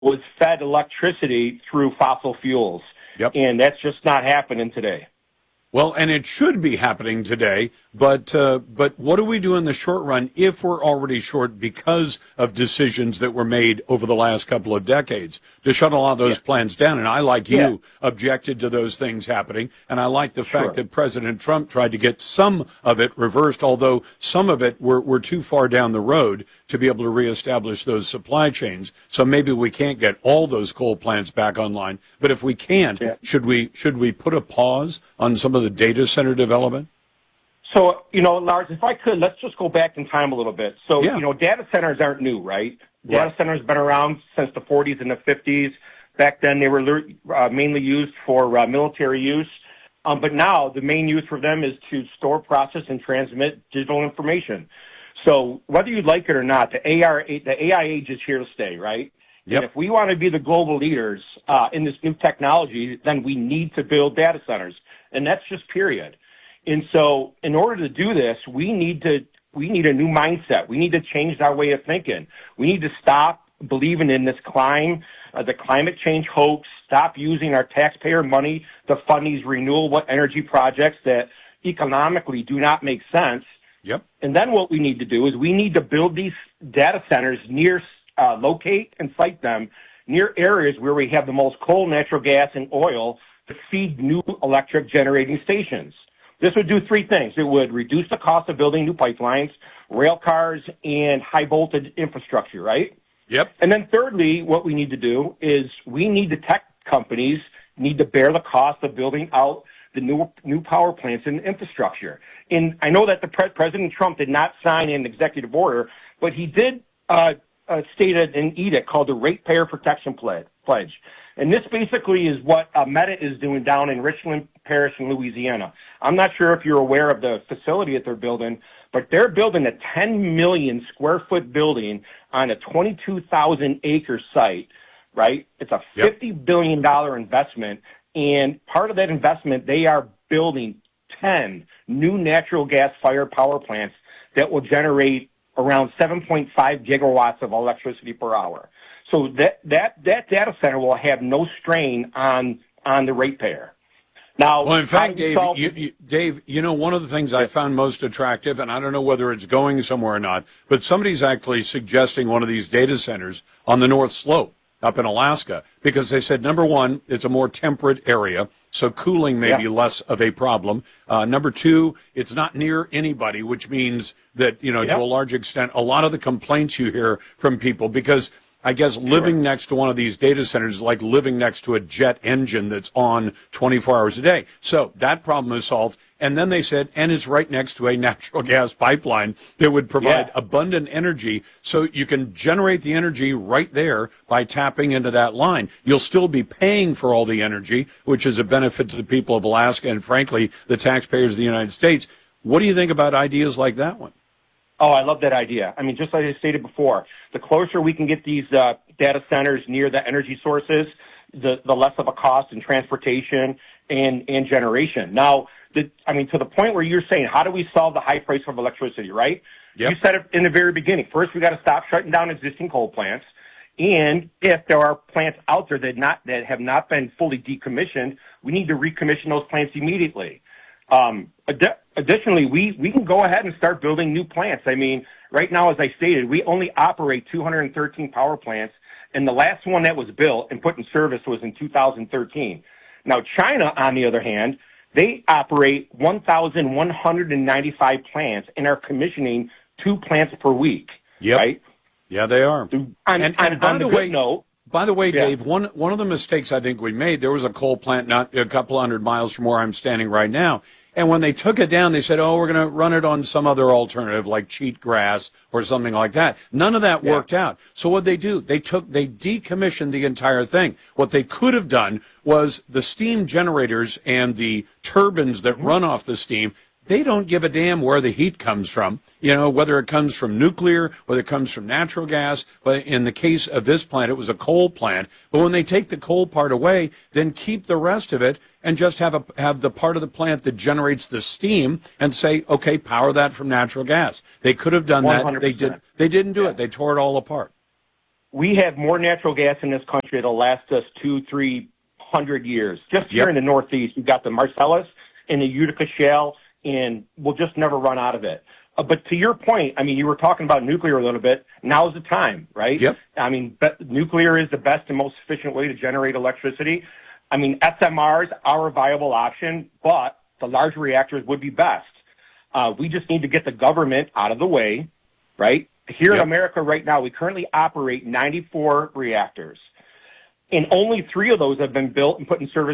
was fed electricity through fossil fuels. Yep. And that's just not happening today. Well, and it should be happening today, but what do we do in the short run if we're already short because of decisions that were made over the last couple of decades to shut a lot of those plans down? And I, like you, objected to those things happening, and I like the fact that President Trump tried to get some of it reversed, although some of it were too far down the road to be able to reestablish those supply chains. So maybe we can't get all those coal plants back online, but if we can't, should we put a pause on some of the data center development? So, Lars, if I could, let's just go back in time a little bit. So, data centers aren't new, right? Data centers have been around since the 40s and the 50s. Back then, they were mainly used for military use. But now, the main use for them is to store, process, and transmit digital information. So, whether you like it or not, the AI age is here to stay, right? Yep. And if we want to be the global leaders in this new technology, then we need to build data centers. And that's just period. And so in order to do this, we need a new mindset. We need to change our way of thinking. We need to stop believing in this the climate change hoax, stop using our taxpayer money to fund these renewable energy projects that economically do not make sense. Yep. And then what we need to do is we need to build these data centers locate and site them near areas where we have the most coal, natural gas, and oil to feed new electric generating stations. This would do three things. It would reduce the cost of building new pipelines, rail cars, and high voltage infrastructure, right? Yep. And then thirdly, what we need to do is we need the tech companies need to bear the cost of building out the new power plants and infrastructure. And I know that President Trump did not sign an executive order, but he did state an edict called the Ratepayer Protection Pledge. And this basically is what Meta is doing down in Richland Parish in Louisiana. I'm not sure if you're aware of the facility that they're building, but they're building a 10 million square foot building on a 22,000 acre site, right? It's a $50 billion investment. And part of that investment, they are building 10 new natural gas fired power plants that will generate around 7.5 gigawatts of electricity per hour. So that data center will have no strain on the ratepayer. Now, well, in fact, Dave, one of the things I found most attractive, and I don't know whether it's going somewhere or not, but somebody's actually suggesting one of these data centers on the North Slope up in Alaska, because they said, number one, it's a more temperate area, so cooling may be less of a problem. Number two, it's not near anybody, which means that, to a large extent, a lot of the complaints you hear from people, because I guess living next to one of these data centers is like living next to a jet engine that's on 24 hours a day. So that problem is solved. And then they said, and it's right next to a natural gas pipeline that would provide abundant energy, so you can generate the energy right there by tapping into that line. You'll still be paying for all the energy, which is a benefit to the people of Alaska and, frankly, the taxpayers of the United States. What do you think about ideas like that one? Oh, I love that idea. I mean, just like I stated before, the closer we can get these data centers near the energy sources, the less of a cost in transportation and generation. Now, to the point where you're saying, how do we solve the high price of electricity, right? Yep. You said it in the very beginning. First, we got to stop shutting down existing coal plants. And if there are plants out there that have not been fully decommissioned, we need to recommission those plants immediately. Additionally, we can go ahead and start building new plants. I mean, right now, as I stated, we only operate 213 power plants, and the last one that was built and put in service was in 2013. Now, China, on the other hand, they operate 1,195 plants and are commissioning 2 plants per week. Yep. Right? Yeah, they are. And by the way, Dave, one of the mistakes I think we made, there was a coal plant not a couple hundred miles from where I'm standing right now. And when they took it down, they said, we're going to run it on some other alternative like cheatgrass or something like that. None of that worked out. So what they do, they decommissioned the entire thing. What they could have done was the steam generators and the turbines that run off the steam, they don't give a damn where the heat comes from, whether it comes from nuclear, whether it comes from natural gas. But in the case of this plant, it was a coal plant. But when they take the coal part away, then keep the rest of it and just have the part of the plant that generates the steam and say, okay, power that from natural gas. They could have done 100%. That. They didn't do it. They tore it all apart. we have more natural gas in this country that'll last us 200-300 years. Just here Yep. in the Northeast, you've got the Marcellus and the Utica Shale, and we'll just never run out of it. But to your point, I mean, you were talking about nuclear a little bit. Now's the time, right? Yep. I mean, nuclear is the best and most efficient way to generate electricity. I mean, SMRs are a viable option, but the large reactors would be best. We just need to get the government out of the way, right? Here in Yep. America right now, we currently operate 94 reactors, and only 3 of those have been built and put in service